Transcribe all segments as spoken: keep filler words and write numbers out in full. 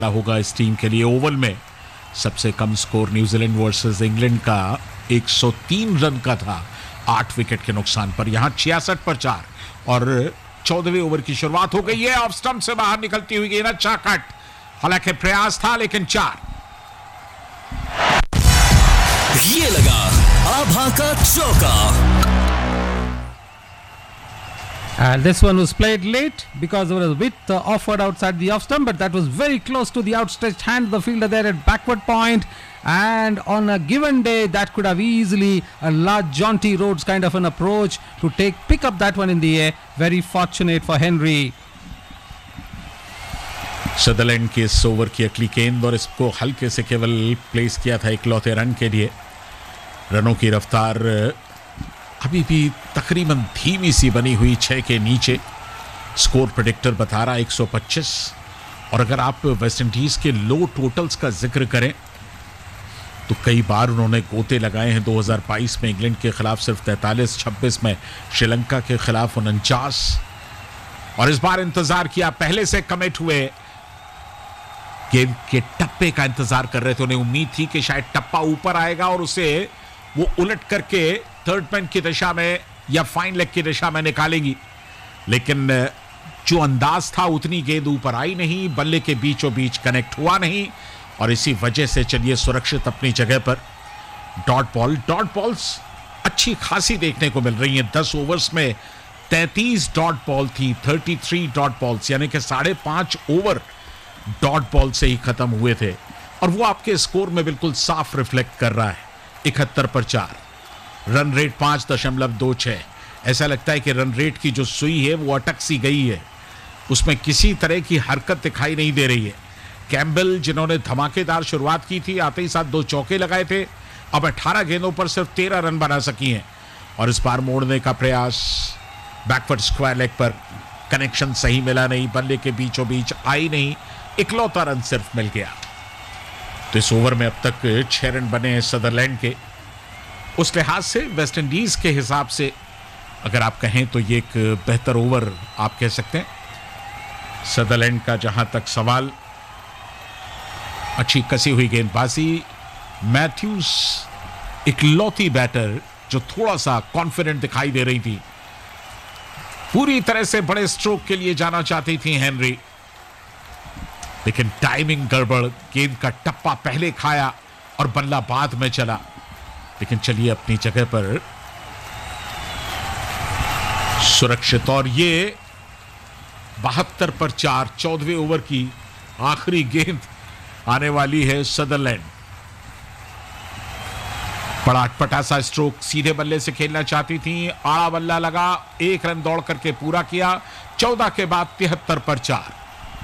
होगा इस टीम के लिए। ओवल में सबसे कम स्कोर न्यूजीलैंड वर्सेस इंग्लैंड का एक सौ तीन रन का था, आठ विकेट के नुकसान पर। यहां छियासठ पर चार और चौदहवें ओवर की शुरुआत हो गई है। ऑफ स्टंप से बाहर निकलती हुई गेंद, अच्छा कट, हालांकि प्रयास था लेकिन चार। ये लगा आभा का चौका। And this one was played late because there was a bit uh, offered outside the off stump, but that was very close to the outstretched hand of the fielder there at backward point. And on a given day, that could have easily a large jaunty Rhodes kind of an approach to take pick up that one in the air. Very fortunate for Henry. Sutherland के इस over की अगली गेंद और इसको हल्के से केवल प्लेस किया था इकलौते रन के लिए। रनों की रफ्तार अभी भी तकरीबन धीमी सी बनी हुई, छह के नीचे। स्कोर प्रेडिक्टर बता रहा एक सौ पच्चीस। और अगर आप वेस्ट इंडीज के लो टोटल्स का जिक्र करें तो कई बार उन्होंने गोते लगाए हैं। दो हज़ार बाईस में इंग्लैंड के खिलाफ सिर्फ तैंतालीस, छब्बीस में श्रीलंका के खिलाफ उनचास। और इस बार इंतजार किया, पहले से कमिट हुए, गेंद के टप्पे का इंतजार कर रहे थे। उन्हें उम्मीद थी कि शायद टप्पा ऊपर आएगा और उसे वो उलट करके थर्ड मैन की दिशा में या फाइन लेग की दिशा में निकालेगी, लेकिन जो अंदाज था उतनी गेंद ऊपर आई नहीं, बल्ले के बीचों बीच कनेक्ट हुआ नहीं। और इसी वजह से चलिए सुरक्षित अपनी जगह पर। डॉट बॉल, डॉट बॉल्स अच्छी खासी देखने को मिल रही हैं। दस ओवर्स में तैंतीस डॉट बॉल थी, तैंतीस डॉट बॉल्स, यानी कि साढ़े पांच ओवर डॉट बॉल से ही खत्म हुए थे। और वो आपके स्कोर में बिल्कुल साफ रिफ्लेक्ट कर रहा है। इकहत्तर पर चार, रन रेट पांच दशमलव दो छह। ऐसा लगता है कि रन रेट की जो सुई है वो अटक सी गई है, उसमें किसी तरह की हरकत दिखाई नहीं दे रही है। कैम्बल, जिन्होंने धमाकेदार शुरुआत की थी, आते ही साथ दो चौके लगाए थे, अब अठारह गेंदों पर सिर्फ तेरह रन बना सकी हैं। और इस बार मोड़ने का प्रयास, बैकवर्ड स्क्वायर लेग पर कनेक्शन सही मिला नहीं, बल्ले के बीचों बीच आई नहीं, इकलौता रन सिर्फ मिल गया। तो इस ओवर में अब तक छह रन बने हैं सदरलैंड के। उस लिहाज से वेस्ट इंडीज के हिसाब से अगर आप कहें तो ये एक बेहतर ओवर आप कह सकते हैं। सदरलैंड का जहां तक सवाल, अच्छी कसी हुई गेंदबाजी। मैथ्यूज इकलौती बैटर जो थोड़ा सा कॉन्फिडेंट दिखाई दे रही थी। पूरी तरह से बड़े स्ट्रोक के लिए जाना चाहती थी हेनरी, लेकिन टाइमिंग गड़बड़, गेंद का टप्पा पहले खाया और बल्ला बाद में चला। लेकिन चलिए अपनी जगह पर सुरक्षित। और ये बहत्तर पर चार, चौदहवें ओवर की आखिरी गेंद आने वाली है सदरलैंड। बड़ा अटपटा सा स्ट्रोक, सीधे बल्ले से खेलना चाहती थी, आड़ा बल्ला लगा, एक रन दौड़ करके पूरा किया। चौदह के बाद तिहत्तर पर चार।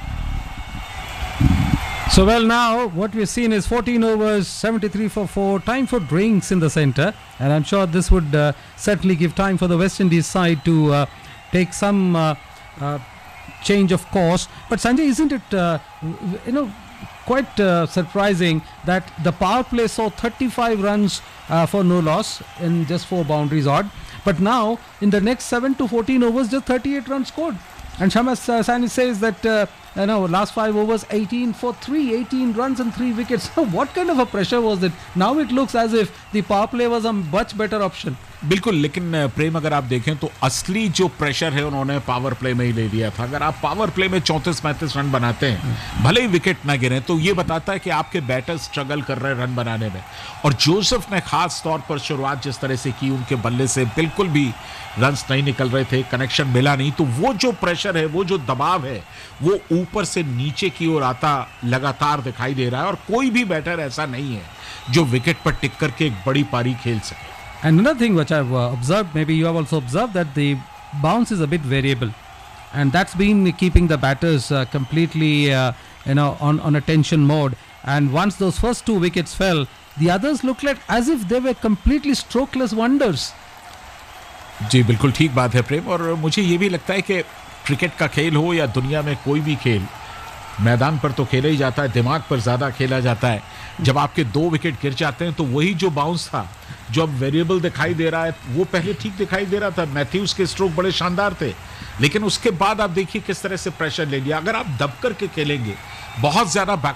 So well, now what we've seen is fourteen overs, seventy-three for four, time for drinks in the center, and I'm sure this would uh, certainly give time for the West Indies side to uh, take some uh, uh, change of course. But Sanjay, isn't it uh, you know quite uh, surprising that the power play saw thirty-five runs uh, for no loss in just four boundaries odd, but now in the next seven to fourteen overs just thirty-eight runs scored. And Shamas uh, Sani says that uh, you know last five overs eighteen for three, eighteen runs and three wickets. What kind of a pressure was it? Now it looks as if the power play was a much better option. बिल्कुल, लेकिन प्रेम अगर आप देखें तो असली जो pressure है उन्होंने पावर प्ले में ही ले लिया था। अगर आप पावर प्ले में चौंतीस पैंतीस रन बनाते हैं, भले ही विकेट ना गिरे, तो ये बताता है कि आपके बैटर स्ट्रगल कर रहे हैं रन बनाने में। और जोसेफ ने खास तौर पर शुरुआत जिस तरह से की, उनके बल्ले से बिल्कुल भी रन्स नहीं निकल रहे थे, कनेक्शन मिला नहीं। तो वो जो प्रेशर है, वो जो दबाव है, वो ऊपर से नीचे की ओर आता लगातार दिखाई दे रहा है। और कोई भी बैटर ऐसा नहीं है जो विकेट पर टिक करके एक बड़ी पारी खेल सके। And another thing which I've uh, observed, maybe you have also observed, that the bounce is a bit variable, and that's been keeping the batters uh, completely uh, you know on on a tension mode. And once those first two wickets fell, the others looked like as if they were completely strokeless wonders. जी बिल्कुल ठीक बात है प्रेम। और मुझे ये भी लगता है कि क्रिकेट का खेल हो या दुनिया में कोई भी खेल, मैदान पर तो खेला ही जाता है, दिमाग पर ज्यादा खेला जाता है। जब आपके दो विकेट गिर जाते हैं तो वही जो बाउंस था, जो अब वेरिएबल दिखाई दे रहा है, वो पहले ठीक दिखाई दे रहा था। मैथ्यूज के स्ट्रोक बड़े शानदार थे, लेकिन उसके बाद आप देखिए किस तरह से प्रेशर ले लिया। अगर आप दब करके खेलेंगे, बहुत ज्यादा